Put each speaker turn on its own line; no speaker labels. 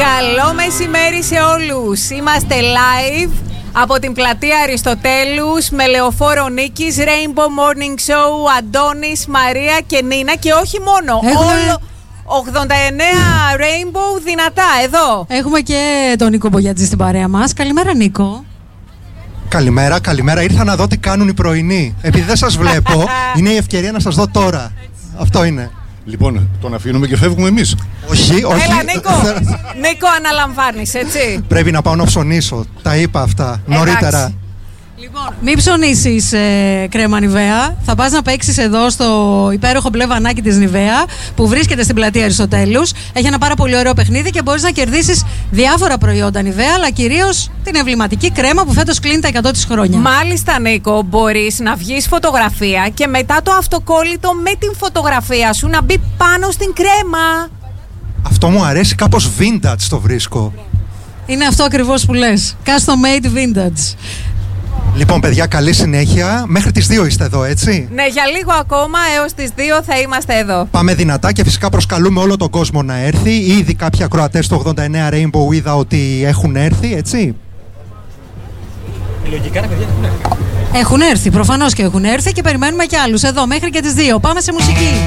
Καλό μεσημέρι σε όλους. Είμαστε live από την πλατεία Αριστοτέλους με Λεωφόρο Νίκης, Rainbow Morning Show, Αντώνης, Μαρία και Νίνα. Και όχι μόνο, όλο 89 Rainbow δυνατά εδώ.
Έχουμε και τον Νίκο Μπογιατζή στην παρέα μας. Καλημέρα, Νίκο.
Καλημέρα, καλημέρα. Ήρθα να δω τι κάνουν οι πρωινοί. Επειδή δεν σας βλέπω, είναι η ευκαιρία να σας δω τώρα. Αυτό είναι.
Λοιπόν, τον αφήνουμε και φεύγουμε εμείς.
Όχι.
Έλα, Νίκο, αναλαμβάνεις, έτσι.
Πρέπει να πάω να ψωνίσω. Τα είπα αυτά νωρίτερα.
Λοιπόν, μην ψωνίσεις κρέμα Νιβαία. Θα πας να παίξεις εδώ στο υπέροχο μπλε βανάκι της Νιβαία που βρίσκεται στην πλατεία Αριστοτέλους. Έχει ένα πάρα πολύ ωραίο παιχνίδι και μπορείς να κερδίσεις διάφορα προϊόντα Νιβαία, αλλά κυρίως την εμβληματική κρέμα που φέτος κλείνει τα 100 της χρόνια.
Μάλιστα, Νίκο, μπορείς να βγεις φωτογραφία και μετά το αυτοκόλλητο με την φωτογραφία σου να μπει πάνω στην κρέμα.
Αυτό μου αρέσει, κάπως vintage το βρίσκω.
Είναι αυτό ακριβώς που λες. Custom made vintage.
Λοιπόν, παιδιά, καλή συνέχεια. Μέχρι τις 2 είστε εδώ, έτσι.
Ναι, για λίγο ακόμα, έως τις 2 θα είμαστε εδώ.
Πάμε δυνατά και φυσικά προσκαλούμε όλο τον κόσμο να έρθει. Ήδη κάποιοι ακροατές του 89 Rainbow είδα ότι έχουν έρθει, έτσι.
Λογικά, παιδιά, έχουν έρθει.
Έχουν έρθει, προφανώς και έχουν έρθει και περιμένουμε κι άλλους εδώ μέχρι και τις 2. Πάμε σε μουσική.